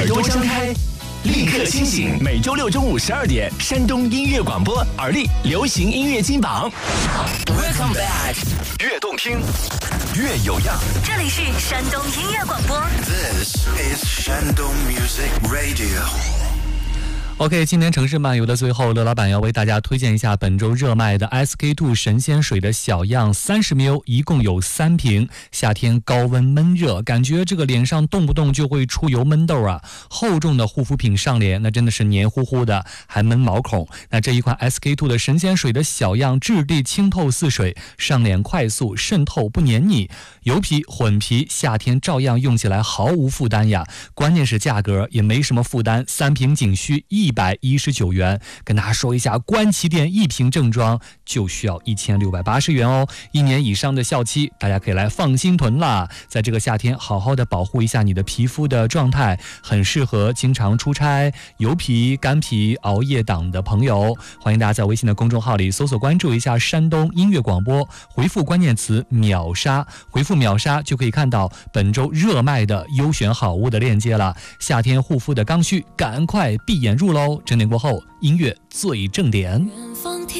耳朵张开，立刻清醒。每周六中午12点，山东音乐广播，耳力流行音乐金榜。Welcome back， 越动听，越有样。 这里是山东音乐广播。 This is Shandong Music Radio。OK， 今天城市漫游的最后，乐老板要为大家推荐一下本周热卖的 SK2 神仙水的小样30ml，一共有3瓶。夏天高温闷热，感觉这个脸上动不动就会出油闷痘啊。厚重的护肤品上脸，那真的是黏糊糊的，还闷毛孔。那这一款 SK2 的神仙水的小样，质地清透似水，上脸快速渗透不黏腻，油皮混皮，夏天照样用起来毫无负担呀。关键是价格也没什么负担，3瓶仅需119元，跟大家说一下，官旗店1瓶正装就需要1680元哦。1年以上的效期，大家可以来放心囤啦。在这个夏天，好好的保护一下你的皮肤的状态，很适合经常出差、油皮、干皮、熬夜党的朋友。欢迎大家在微信的公众号里搜索关注一下山东音乐广播，回复关键词秒杀，回复秒杀就可以看到本周热卖的优选好物的链接了。夏天护肤的刚需，赶快闭眼入喽！整点过后，音乐最正点。